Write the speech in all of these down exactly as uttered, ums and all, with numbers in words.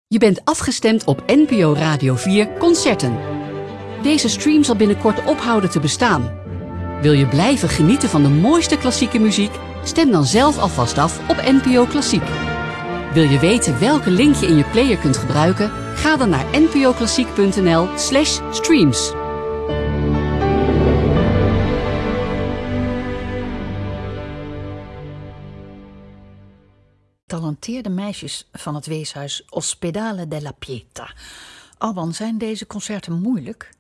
Je bent afgestemd op N P O Radio vier Concerten. Deze stream zal binnenkort ophouden te bestaan. Wil je blijven genieten van de mooiste klassieke muziek? Stem dan zelf alvast af op N P O Klassiek. Wil je weten welke link je in je player kunt gebruiken? Ga dan naar npoklassiek.nl slash streams. Talenteerde meisjes van het weeshuis Ospedale della Pietà. Alban, zijn deze concerten moeilijk?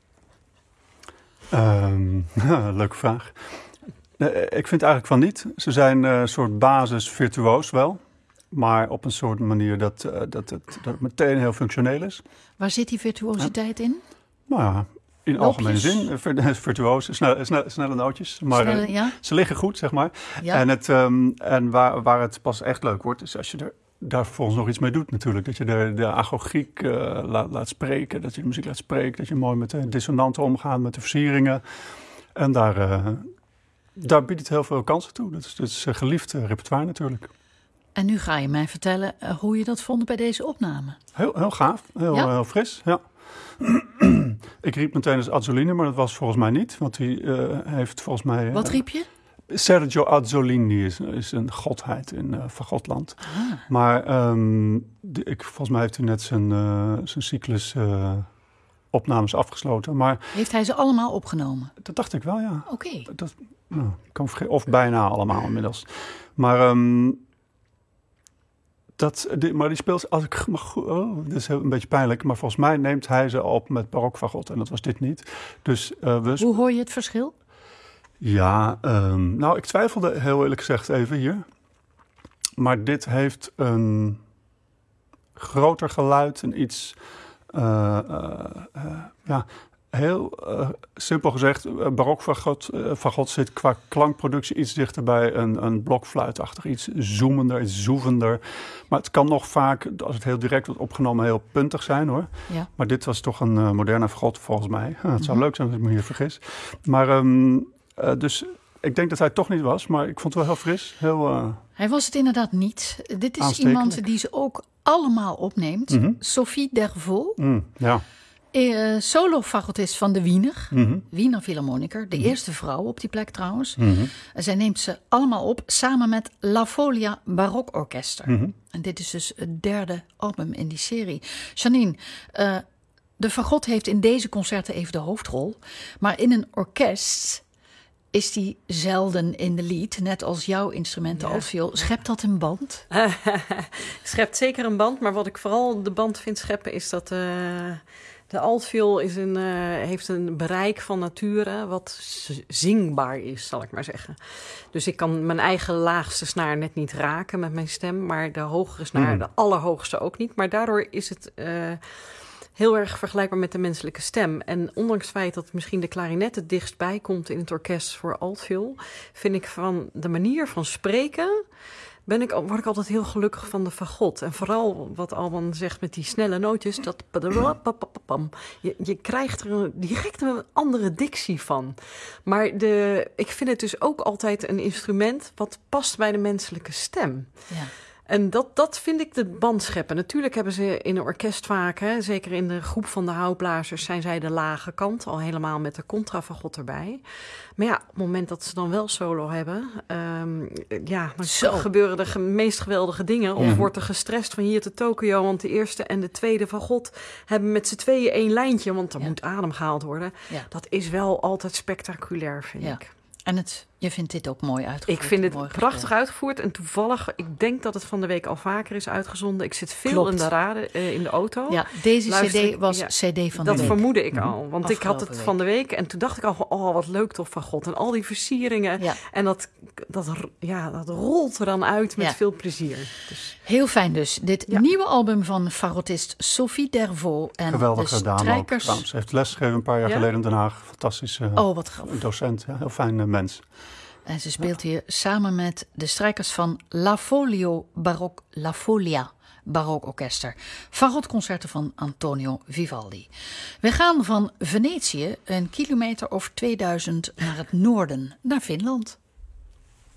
Um, leuke vraag. Nee, ik vind eigenlijk van niet. Ze zijn een soort basis virtuoos wel. Maar op een soort manier dat, uh, dat, het, dat het meteen heel functioneel is. Waar zit die virtuositeit in? Nou ja, in Loopjes? algemene zin. Virtuoos, snelle, snelle, snelle nootjes. Maar Snelle, ja? ze liggen goed, zeg maar. Ja. En, het, um, en waar, waar het pas echt leuk wordt, is als je er daar vervolgens nog iets mee doet natuurlijk. Dat je de, de agogiek uh, laat, laat spreken, dat je de muziek laat spreken. Dat je mooi met de dissonanten omgaat, met de versieringen. En daar, uh, daar biedt het heel veel kansen toe. Dat is, dat is geliefd uh, repertoire natuurlijk. En nu ga je mij vertellen uh, hoe je dat vond bij deze opname. Heel, heel gaaf, heel, ja? uh, heel fris, ja. Ik riep meteen eens Azzolini, maar dat was volgens mij niet. Want die uh, heeft volgens mij... Uh, Wat riep je? Sergio Azzolini is, is een godheid in uh, Fagotland. Ah. Maar um, die, ik, volgens mij heeft hij net zijn, uh, zijn cyclus uh, opnames afgesloten. Maar heeft hij ze allemaal opgenomen? Dat dacht ik wel, ja. Oké. Okay. Dat, nou, kan vergeten, of bijna allemaal inmiddels. Maar... Um, Dat, die, maar die speelt, als ik mag goed, oh, dat is een beetje pijnlijk, maar volgens mij neemt hij ze op met barokfagot en dat was dit niet. Dus, uh, we Hoe hoor je het verschil? Ja, um, nou ik twijfelde heel eerlijk gezegd even hier. Maar dit heeft een groter geluid, een iets, uh, uh, uh, ja, heel uh, simpel gezegd, uh, barokfagot uh, fagot zit qua klankproductie iets dichter bij een, een blokfluitachtig. Iets zoemender, iets zoevender. Maar het kan nog vaak, als het heel direct wordt opgenomen, heel puntig zijn hoor. Ja. Maar dit was toch een uh, moderne fagot volgens mij. Uh, het zou mm-hmm. leuk zijn als ik me hier vergis. Maar um, uh, dus ik denk dat hij het toch niet was, maar ik vond het wel heel fris. Heel, uh, hij was het inderdaad niet. Dit is iemand die ze ook allemaal opneemt. Mm-hmm. Sophie Dervaux. Mm, ja. Uh, solo-fagotist van de Wiener, mm-hmm. Wiener Philharmoniker. De mm-hmm. eerste vrouw op die plek trouwens. Mm-hmm. Zij neemt ze allemaal op samen met La Folia Barokorkester. Mm-hmm. En dit is dus het derde album in die serie. Janine, uh, de fagot heeft in deze concerten even de hoofdrol. Maar in een orkest is die zelden in de lead. Net als jouw instrument, de ja. altviool. Schept dat een band? Schept zeker een band. Maar wat ik vooral de band vind scheppen is dat... Uh... De altviool is een, uh, heeft een bereik van nature wat zingbaar is, zal ik maar zeggen. Dus ik kan mijn eigen laagste snaar net niet raken met mijn stem, maar de hogere snaar, mm. de allerhoogste ook niet. Maar daardoor is het uh, heel erg vergelijkbaar met de menselijke stem. En ondanks het feit dat misschien de klarinet het dichtst bij komt in het orkest voor altviool, vind ik van de manier van spreken... Ben ik, word ik altijd heel gelukkig van de fagot. En vooral wat Alban zegt met die snelle nootjes. Dat je, je krijgt er een, direct een andere dictie van. Maar de, ik vind het dus ook altijd een instrument wat past bij de menselijke stem. Ja. En dat, dat vind ik de band scheppen. Natuurlijk hebben ze in een orkest vaak, hè, zeker in de groep van de houtblazers, zijn zij de lage kant, al helemaal met de contrafagot erbij. Maar ja, op het moment dat ze dan wel solo hebben, um, ja, dan Zo. gebeuren de meest geweldige dingen. Of ja. wordt er gestrest van hier te Tokio, want de eerste en de tweede fagot hebben met z'n tweeën één lijntje, want er ja. moet adem gehaald worden. Ja. Dat is wel altijd spectaculair, vind ja. ik. En het, je vindt dit ook mooi uitgevoerd? Ik vind het prachtig gespeeld. uitgevoerd. En toevallig, ik denk dat het van de week al vaker is uitgezonden. Ik zit veel Klopt. in de raden uh, in de auto. Ja, deze Luister, cd was ja, cd van de dat week. Dat vermoedde ik al. Want Afgelopen ik had het week. van de week. En toen dacht ik al van, oh, wat leuk toch van God. En al die versieringen. Ja. En dat, dat, ja, dat rolt er dan uit met ja. veel plezier. Dus. Heel fijn dus. Dit ja. nieuwe album van fagotist Sophie Dervaux. En geweldige de dame strijkers... ook. Ze heeft lesgegeven een paar jaar ja? geleden in Den Haag. Fantastische uh, oh, wat grappig. docent. Ja, heel fijn uh, mens. En ze speelt hier samen met de strijkers van La Folio Barok, La Folia Barokorkester. Fagotconcerten van Antonio Vivaldi. We gaan van Venetië een kilometer of tweeduizend naar het noorden, naar Finland.